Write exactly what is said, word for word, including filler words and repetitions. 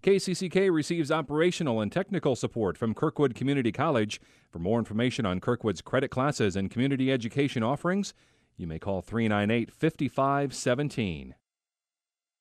K C C K receives operational and technical support from Kirkwood Community College. For more information on Kirkwood's credit classes and community education offerings, you may call three nine eight, five five one seven.